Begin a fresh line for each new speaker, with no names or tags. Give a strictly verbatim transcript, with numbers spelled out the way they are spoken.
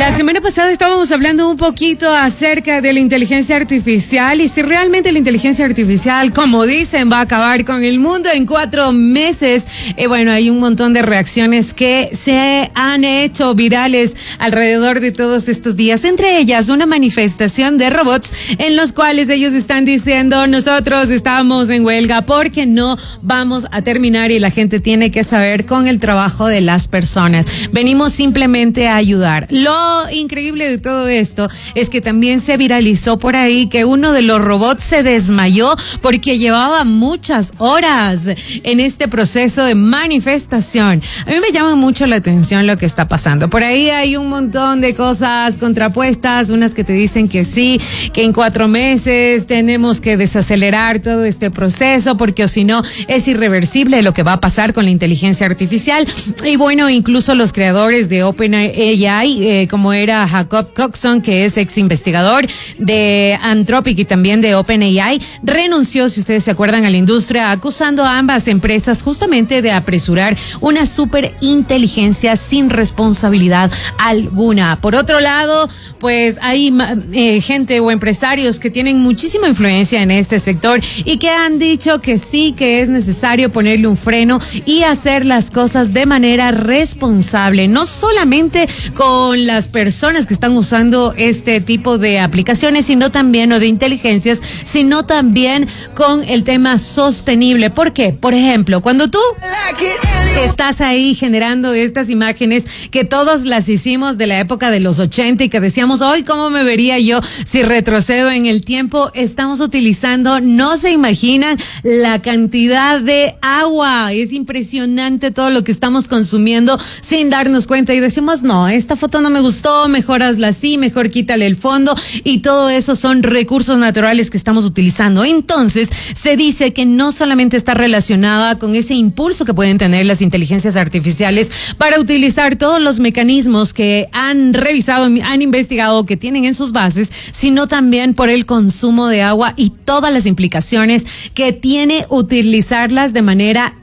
La semana pasada estábamos hablando un poquito acerca de la inteligencia artificial y si realmente la inteligencia artificial, como dicen, va a acabar con el mundo en cuatro meses. Eh, bueno, hay un montón de reacciones que se han hecho virales alrededor de todos estos días. Entre ellas, una manifestación de robots en los cuales ellos están diciendo, nosotros estamos en huelga porque no vamos a terminar y la gente tiene que saber con el trabajo de las personas. Venimos simplemente a ayudar. Lo increíble de todo esto es que también se viralizó por ahí que uno de los robots se desmayó porque llevaba muchas horas en este proceso de manifestación. A mí me llama mucho la atención lo que está pasando. Por ahí hay un montón de cosas contrapuestas, unas que te dicen que sí, que en cuatro meses tenemos que desacelerar todo este proceso porque o si no es irreversible lo que va a pasar con la inteligencia artificial. Y bueno, incluso los creadores de OpenAI, eh, como era Jacob Coxon, que es ex investigador de Anthropic y también de OpenAI, renunció, si ustedes se acuerdan, a la industria, acusando a ambas empresas justamente de apresurar una superinteligencia sin responsabilidad alguna. Por otro lado, pues hay eh, gente o empresarios que tienen muchísima influencia en este sector y que han dicho que sí, que es necesario ponerle un freno y hacer las cosas de manera responsable, no solamente con las personas que están usando este tipo de aplicaciones, sino también, o de inteligencias, sino también con el tema sostenible. ¿Por qué? Por ejemplo, cuando tú estás ahí generando estas imágenes que todos las hicimos de la época de los ochenta y que decíamos, hoy cómo me vería yo si retrocedo en el tiempo, estamos utilizando, no se imaginan la cantidad de agua. Es impresionante todo lo que estamos consumiendo sin darnos cuenta y decimos, no, esta foto no me gustó, mejor hazla así, mejor quítale el fondo, y todo eso son recursos naturales que estamos utilizando. Entonces, se dice que no solamente está relacionada con ese impulso que pueden tener las inteligencias artificiales para utilizar todos los mecanismos que han revisado, han investigado, que tienen en sus bases, sino también por el consumo de agua y todas las implicaciones que tiene utilizarlas de manera